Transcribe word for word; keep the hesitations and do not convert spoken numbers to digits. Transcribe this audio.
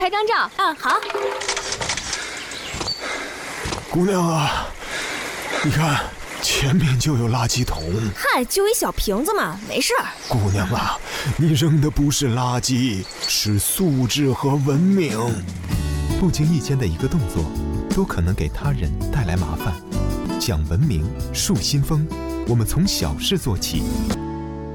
拍张照。 嗯，好。 姑娘啊，你看前面就有垃圾桶。 嗨，就一小瓶子嘛，没事儿。 姑娘啊，你扔的不是垃圾，是素质和文明。 不经意间的一个动作，都可能给他人带来麻烦。讲文明，树新风，我们从小事做起。